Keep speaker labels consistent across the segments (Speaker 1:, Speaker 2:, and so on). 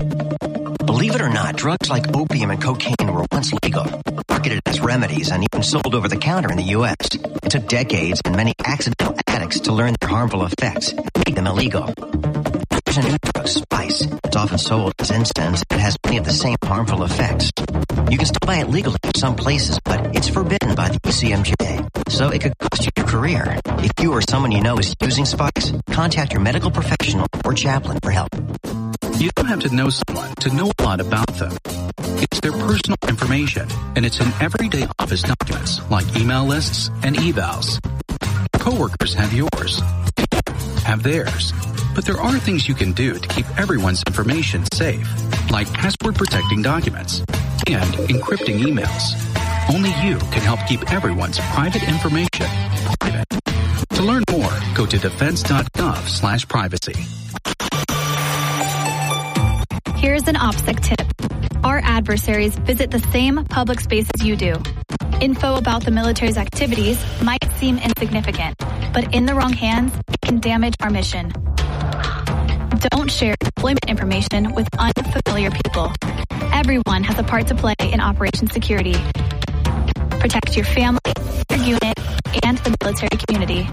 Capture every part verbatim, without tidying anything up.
Speaker 1: Believe it or not, drugs like opium and cocaine were once legal, marketed as remedies, and even sold over the counter in the U S. It took decades and many accidental addicts to learn their harmful effects and make them illegal. There's a new drug, Spice. It's often sold as incense and has many of the same harmful effects. You can still buy it legally in some places, but it's forbidden by the U C M J, so it could cost you your career. If you or someone you know is using Spice, contact your medical professional or chaplain for help.
Speaker 2: You don't have to know someone to know a lot about them. It's their personal information, and it's in everyday office documents like email lists and evals. Coworkers have yours, and you have theirs. But there are things you can do to keep everyone's information safe, like password protecting documents and encrypting emails. Only you can help keep everyone's private information private. To learn more, go to defense.gov slash privacy.
Speaker 3: Here's an OPSEC tip. Our adversaries visit the same public spaces you do. Info about the military's activities might seem insignificant, but in the wrong hands, it can damage our mission. Don't share employment information with unfamiliar people. Everyone has a part to play in Operation Security. Protect your family, your unit, and the military community.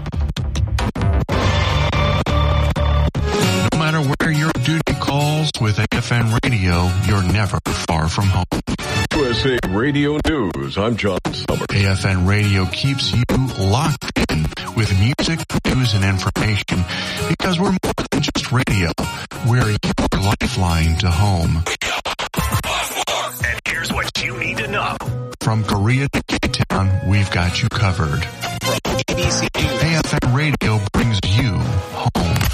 Speaker 4: No matter where your duty calls, with A F N Radio, you're never far from home.
Speaker 5: U S A Radio News, I'm John Summer.
Speaker 4: A F N Radio keeps you locked in with music, news, and information because we're more than just radio. We're your lifeline to home.
Speaker 6: And here's what you need to know.
Speaker 4: From Korea to K-Town, we've got you covered.
Speaker 6: From A B C News.
Speaker 4: A F N Radio brings you home.